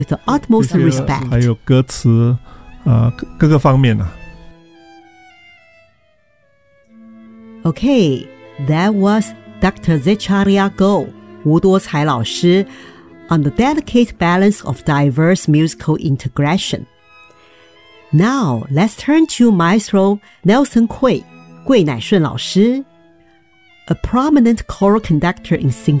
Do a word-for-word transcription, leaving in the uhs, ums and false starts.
with the utmost respect. 还有歌词呃各个方面啊。 Okay, that was Doctor Zecharia Go, 吴多才老师 on the delicate balance of diverse musical integration. Now, let's turn to Maestro Nelson Kui, 桂乃顺老师 a prominent choral conductor in Singapore.